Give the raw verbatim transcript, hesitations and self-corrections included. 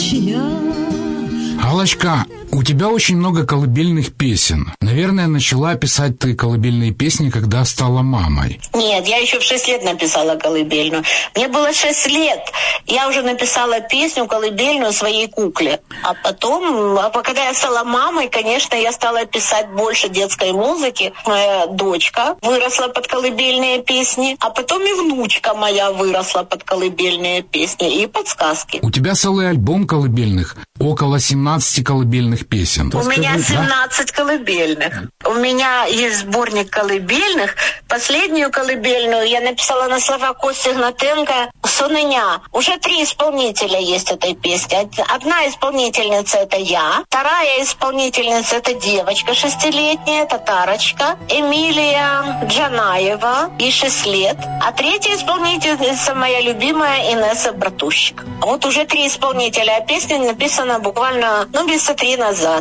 ручья. Аллочка, у тебя очень много колыбельных песен. Наверное, начала писать ты колыбельные песни, когда стала мамой. Нет, я еще в шесть лет написала колыбельную. Мне было шесть лет. Я уже написала песню колыбельную своей кукле. А потом, когда я стала мамой, конечно, я стала писать больше детской музыки. Моя дочка выросла под колыбельные песни, а потом и внучка моя выросла под колыбельные песни и под сказки. У тебя целый альбом колыбельных, около семнадцати колыбельных песен. У Расскажи, меня да? семнадцать колыбельных. У меня есть сборник колыбельных. Последнюю колыбельную я написала на слова Кости Гнатенко «Суныня». Уже три исполнителя есть этой песни. Одна исполнительница — это я. Вторая исполнительница — это девочка шестилетняя, татарочка, Эмилия Джанаева, ей шесть лет. А третья исполнительница — моя любимая Инесса Братущик. Вот уже три исполнителя, а песня написана буквально, ну, месяца три назад.